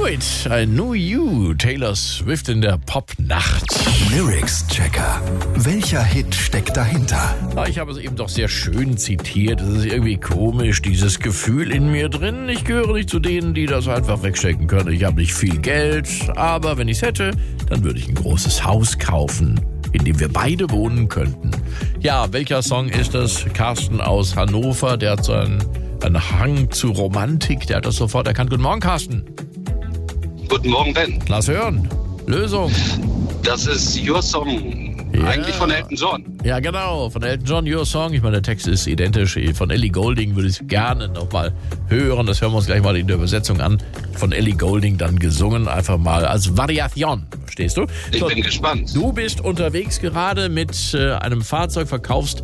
It, I Knew You, Taylor Swift in der Popnacht. Lyrics-Checker. Welcher Hit steckt dahinter? Ich habe es eben doch sehr schön zitiert. Es ist irgendwie komisch, dieses Gefühl in mir drin. Ich gehöre nicht zu denen, die das einfach wegstecken können. Ich habe nicht viel Geld, aber wenn ich es hätte, dann würde ich ein großes Haus kaufen, in dem wir beide wohnen könnten. Ja, welcher Song ist das? Carsten aus Hannover, der hat so einen Hang zu Romantik, der hat das sofort erkannt. Guten Morgen, Carsten. Guten Morgen, Ben. Lass hören. Lösung. Das ist Your Song. Ja. Eigentlich von Elton John. Ja, genau. Von Elton John, Your Song. Ich meine, der Text ist identisch. Von Ellie Goulding würde ich gerne nochmal hören. Das hören wir uns gleich mal in der Übersetzung an. Von Ellie Goulding dann gesungen. Einfach mal als Variation. Verstehst du? Ich bin gespannt. Du bist unterwegs gerade mit einem Fahrzeug, verkaufst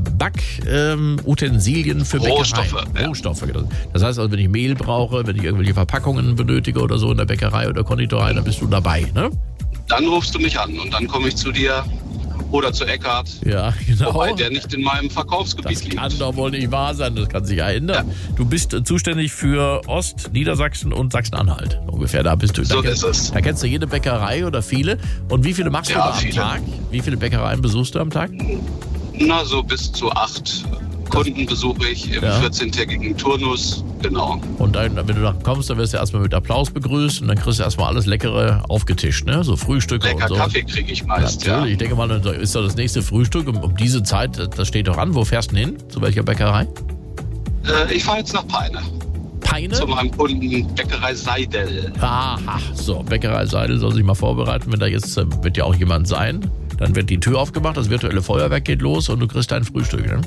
Backutensilien für Bäckerei. Rohstoffe. Ja. Das heißt also, wenn ich Mehl brauche, wenn ich irgendwelche Verpackungen benötige oder so in der Bäckerei oder Konditorei, dann bist du dabei, ne? Dann rufst du mich an und dann komme ich zu dir oder zu Eckhard. Ja, genau. Wobei der nicht in meinem Verkaufsgebiet liegt. Das kann doch wohl nicht wahr sein, das kann sich ja ändern. Ja. Du bist zuständig für Ost-, Niedersachsen und Sachsen-Anhalt. Ungefähr, da bist du. So ist es. Da kennst du jede Bäckerei oder viele. Und wie viele machst du da am Tag? Wie viele Bäckereien besuchst du am Tag? Na, so bis zu 8 Kunden besuche ich im 14-tägigen Turnus. Genau. Und dann, wenn du da kommst, dann wirst du erstmal mit Applaus begrüßt und dann kriegst du erstmal alles Leckere aufgetischt, ne? So Frühstücke und so. Lecker Kaffee kriege ich meist, ja. Ich denke mal, dann ist doch das nächste Frühstück um diese Zeit, das steht doch an. Wo fährst du hin? Zu welcher Bäckerei? Ich fahre jetzt nach Peine. Peine? Zu meinem Kunden Bäckerei Seidel. Aha, so, Bäckerei Seidel soll sich mal vorbereiten, wenn da jetzt, wird ja auch jemand sein. Dann wird die Tür aufgemacht, das virtuelle Feuerwerk geht los und du kriegst dein Frühstück, ne?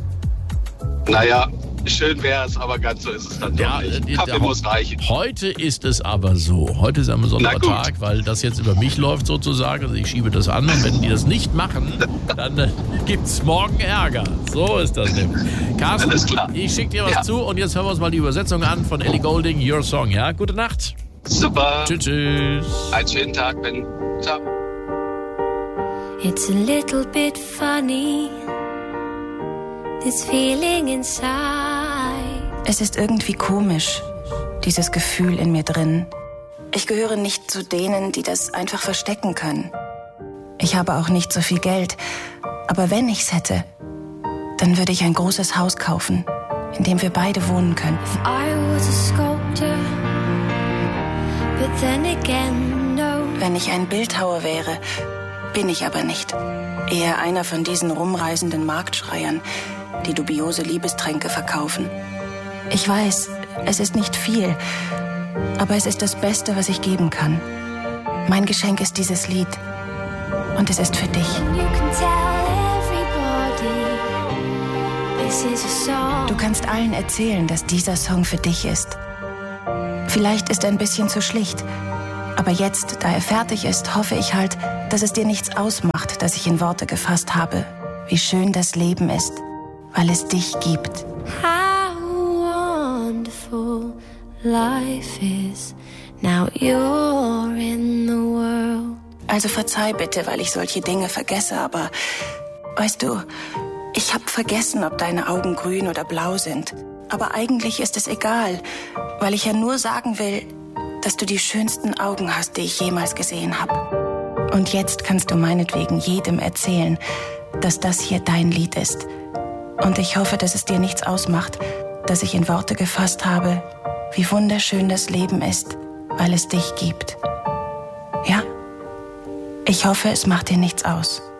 Naja, schön wäre es, aber ganz so ist es dann doch nicht. Kaffee muss reichen. Heute ist es aber so. Heute ist ein besonderer Tag, weil das jetzt über mich läuft sozusagen. Also ich schiebe das an und wenn die das nicht machen, dann gibt's morgen Ärger. So ist das nämlich. Carsten, alles klar. Ich schicke dir was zu und jetzt hören wir uns mal die Übersetzung an von Ellie Goulding, Your Song. Ja, gute Nacht. Super. Tschüss, tschüss. Einen schönen Tag, Ben. Ciao. It's a little bit funny, this feeling inside. Es ist irgendwie komisch, dieses Gefühl in mir drin. Ich gehöre nicht zu denen, die das einfach verstecken können. Ich habe auch nicht so viel Geld, aber wenn ich's hätte, dann würde ich ein großes Haus kaufen, in dem wir beide wohnen könnten. I was a sculptor, but then again, no. Wenn ich ein Bildhauer wäre, bin ich aber nicht. Eher einer von diesen rumreisenden Marktschreiern, die dubiose Liebestränke verkaufen. Ich weiß, es ist nicht viel, aber es ist das Beste, was ich geben kann. Mein Geschenk ist dieses Lied und es ist für dich. Du kannst allen erzählen, dass dieser Song für dich ist. Vielleicht ist er ein bisschen zu schlicht, aber jetzt, da er fertig ist, hoffe ich halt, dass es dir nichts ausmacht, dass ich in Worte gefasst habe, wie schön das Leben ist, weil es dich gibt. How wonderful life is, now you're in the world. Also verzeih bitte, weil ich solche Dinge vergesse, aber weißt du, ich hab vergessen, ob deine Augen grün oder blau sind. Aber eigentlich ist es egal, weil ich ja nur sagen will, dass du die schönsten Augen hast, die ich jemals gesehen habe. Und jetzt kannst du meinetwegen jedem erzählen, dass das hier dein Lied ist. Und ich hoffe, dass es dir nichts ausmacht, dass ich in Worte gefasst habe, wie wunderschön das Leben ist, weil es dich gibt. Ja? Ich hoffe, es macht dir nichts aus.